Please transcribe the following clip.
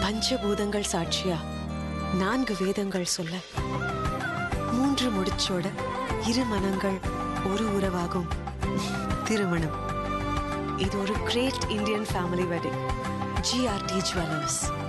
பஞ்சபூதங்கள் சாட்சியா 4 வேதங்கள் சொல்ல 3 முடிச்சோட 2 மனங்கள் ஒரு உறவாகும் திருமணம். இது ஒரு great Indian family wedding. GRT Jewellers.